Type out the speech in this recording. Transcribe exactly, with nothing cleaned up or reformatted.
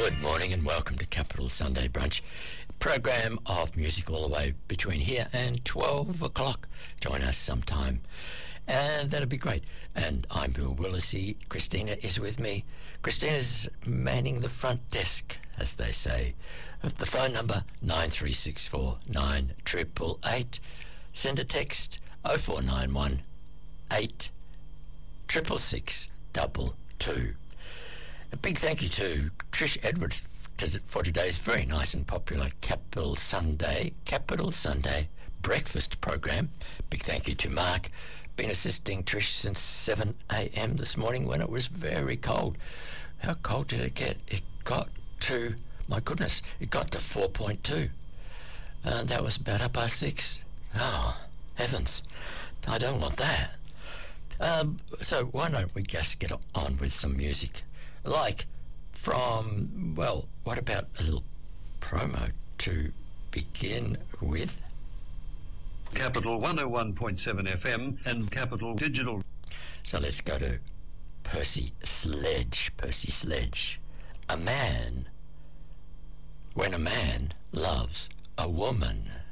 Good morning and welcome to Capital Sunday Brunch, program of music all the way between here and twelve o'clock. Join us sometime and that'll be great. And I'm Bill Willisey. Christina is with me. Christina's manning the front desk, as they say. The phone number nine three six four nine eight eight eight. Send a text oh four nine one eight six six six double two. A big thank you to Trish Edwards to, for today's very nice and popular Capital Sunday, Capital Sunday breakfast program. Big thank you to Mark. Been assisting Trish since seven a.m. this morning when it was very cold. How cold did it get? It got to, my goodness, it got to four point two. And that was about up past six. Oh, heavens. I don't want that. Um, so why don't we just get on with some music? Like from, well, what about a little promo to begin with? Capital one oh one point seven F M and Capital Digital. So let's go to Percy Sledge. Percy Sledge. A man, when a man loves a woman.